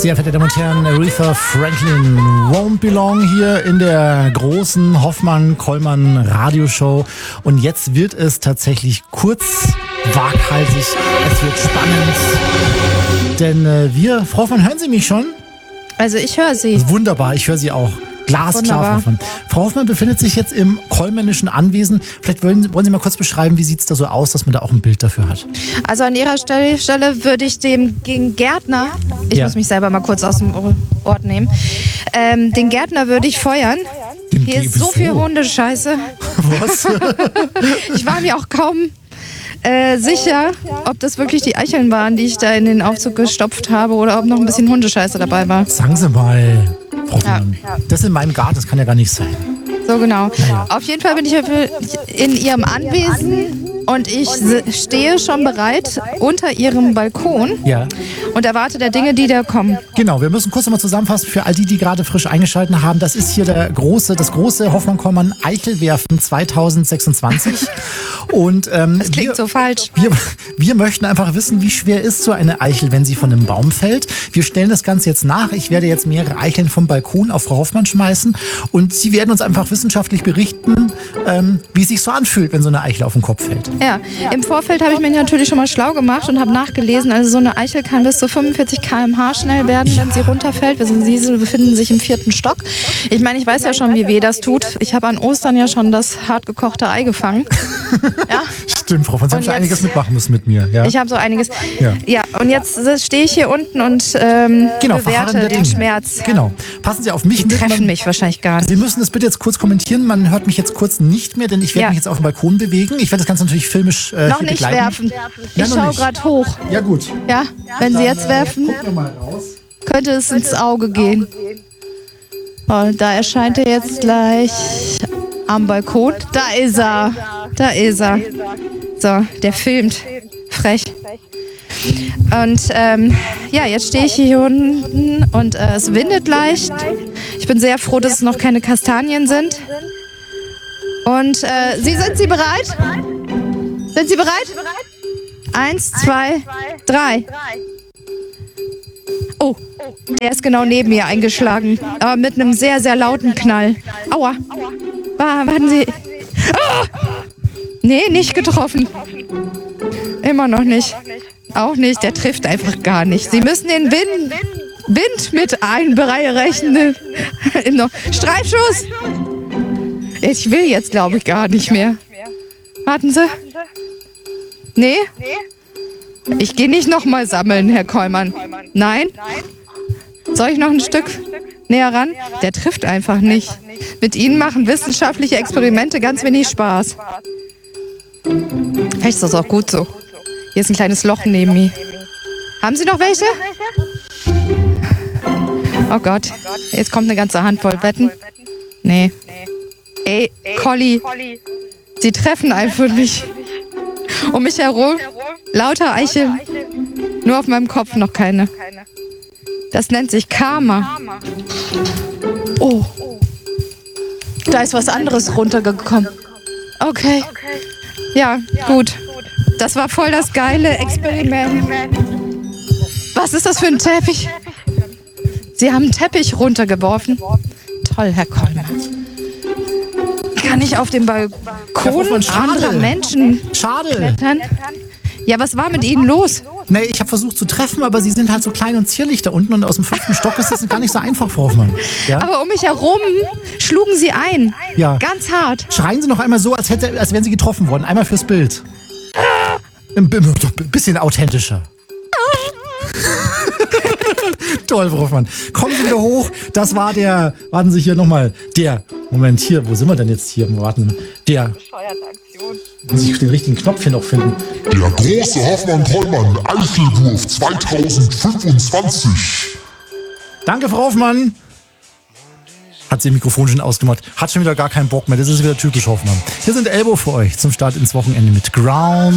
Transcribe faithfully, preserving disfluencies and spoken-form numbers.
Sehr verehrte Damen und Herren, Aretha Franklin, Won't Belong hier in der großen Hoffmann-Kollmann-Radioshow. Und jetzt wird es tatsächlich kurz, waghalsig, es wird spannend. Denn äh, wir, Frau Hoffmann, hören Sie mich schon? Also ich höre Sie. Wunderbar, ich höre Sie auch. Glasklar, Frau Hoffmann. Frau Hoffmann befindet sich jetzt im kollmännischen Anwesen. Vielleicht wollen, wollen Sie mal kurz beschreiben, wie sieht es da so aus, dass man da auch ein Bild dafür hat? Also an Ihrer Stelle, Stelle würde ich dem gegen Gärtner, ich ja. muss mich selber mal kurz aus dem Ort nehmen, ähm, den Gärtner würde ich feuern. Den Hier ist so viel Hundescheiße. Was? Ich war mir auch kaum äh, sicher, ob das wirklich die Eicheln waren, die ich da in den Aufzug gestopft habe oder ob noch ein bisschen Hundescheiße dabei war. Sagen Sie mal, Frau Hoffmann, ja. das in meinem Garten, das kann ja gar nicht sein. So genau. Ja. Auf jeden Fall bin ich in Ihrem Anwesen und ich stehe schon bereit unter Ihrem Balkon ja. und erwarte der Dinge, die da kommen. Genau, wir müssen kurz nochmal zusammenfassen für all die, die gerade frisch eingeschaltet haben. Das ist hier der große, das große Hoffmann-Kollmann Eichelwerfen zwanzig sechsundzwanzig. Und, ähm, das klingt wir, so falsch. Wir, wir möchten einfach wissen, wie schwer ist so eine Eichel, wenn sie von einem Baum fällt. Wir stellen das Ganze jetzt nach. Ich werde jetzt mehrere Eicheln vom Balkon auf Frau Hoffmann schmeißen und Sie werden uns einfach wissenschaftlich berichten, ähm, wie es sich so anfühlt, wenn so eine Eichel auf den Kopf fällt. Ja, im Vorfeld habe ich mich natürlich schon mal schlau gemacht und habe nachgelesen, also so eine Eichel kann bis zu fünfundvierzig Kilometer pro Stunde schnell werden, ja. wenn sie runterfällt. Wir sind, sie befinden sich im vierten Stock. Ich meine, ich weiß ja schon, wie weh das tut. Ich habe an Ostern ja schon das hartgekochte Ei gefangen. Ja. Stimmt, Frau von Sie haben schon einiges mitmachen müssen mit mir. Ja. Ich habe so einiges. Ja, ja und jetzt stehe ich hier unten und ähm, genau, bewerte den Dinge. Schmerz. Genau. Passen Sie auf mich Sie mit. treffen man, mich wahrscheinlich gar nicht. Sie müssen das bitte jetzt kurz kommentieren. Man hört mich jetzt kurz nicht mehr, denn ich werde ja. mich jetzt auf dem Balkon bewegen. Ich werde das Ganze natürlich filmisch äh, Noch nicht begleiten. werfen. Ja, ich schaue gerade hoch. Ja, gut. Ja, wenn Sie jetzt werfen, Gucken wir mal raus. könnte es ins Auge gehen. Oh, da erscheint er jetzt gleich am Balkon. Da ist er. Da ist er. So, der filmt. Frech. Und ähm, ja, jetzt stehe ich hier unten und äh, es windet leicht. Ich bin sehr froh, dass es noch keine Kastanien sind. Und äh, Sie, sind Sie bereit? Sind Sie bereit? Eins, zwei, drei. Oh, der ist genau neben mir eingeschlagen. Aber mit einem sehr, sehr lauten Knall. Aua. Warten Sie. Ah! Nee, nicht getroffen. Immer noch nicht. Auch nicht, der trifft einfach gar nicht. Sie müssen den Wind, Wind mit einberechnen. Streifschuss! Ich will jetzt, glaube ich, gar nicht mehr. Warten Sie. Nee? Ich gehe nicht nochmal sammeln, Herr Kollmann. Nein? Soll ich noch ein Stück näher ran? Der trifft einfach nicht. Mit Ihnen machen wissenschaftliche Experimente ganz wenig Spaß. Vielleicht ist das auch gut so. Hier ist ein kleines Loch neben mir. Haben Sie noch welche? Oh Gott, jetzt kommt eine ganze Handvoll. Wetten? Nee. Ey, Colli, Sie treffen einfach nicht. Um mich herum lauter Eicheln. Nur auf meinem Kopf noch keine. Das nennt sich Karma. Oh. Da ist was anderes runtergekommen. Okay. Ja, gut. Das war voll das geile Experiment. Was ist das für ein Teppich? Sie haben einen Teppich runtergeworfen. Toll, Herr Kollmann. Kann ich auf dem Balkon anderer Menschen Schade. klettern? Ja, was war mit Ihnen los? Nee, ich habe versucht zu treffen, aber Sie sind halt so klein und zierlich da unten und aus dem fünften Stock ist das gar nicht so einfach, Frau Hoffmann. Ja? Aber um mich herum schlugen Sie ein. Ja. Ganz hart. Schreien Sie noch einmal so, als, hätte, als wären Sie getroffen worden. Einmal fürs Bild. Ein bisschen authentischer. Toll, Frau Hoffmann. Kommen Sie wieder hoch. Das war der, warten Sie hier nochmal, der, Moment, hier, wo sind wir denn jetzt hier? Warten, der, muss ich den richtigen Knopf hier noch finden. Der große Hoffmann-Kollmann Eichelwurf zwanzig fünfundzwanzig. Danke, Frau Hoffmann. Hat sie ihr Mikrofon schon ausgemacht. Hat schon wieder gar keinen Bock mehr. Das ist wieder typisch Hoffmann. Hier sind Elbow für euch zum Start ins Wochenende mit Ground.